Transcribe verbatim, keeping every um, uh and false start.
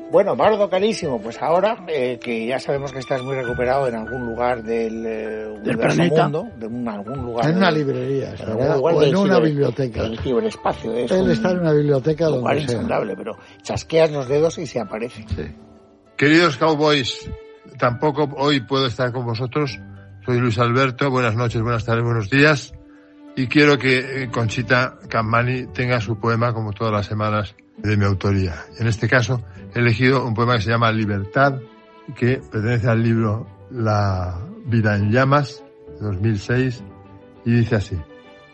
Bueno, Bardo carísimo, pues ahora eh, que ya sabemos que estás muy recuperado en algún lugar del, eh, del planeta, mundo, de un, algún lugar en de, una librería, en algún lugar o en una ciber, biblioteca. El ciberespacio es Él un, está en una biblioteca un lugar donde sea. insondable, pero chasqueas los dedos y se aparece. Sí. Queridos cowboys, tampoco hoy puedo estar con vosotros. Soy Luis Alberto. Buenas noches, buenas tardes, buenos días. Y quiero que eh, Conchita Cammani tenga su poema, como todas las semanas, de mi autoría. En este caso, he elegido un poema que se llama Libertad, que pertenece al libro La vida en llamas, de dos mil seis, y dice así.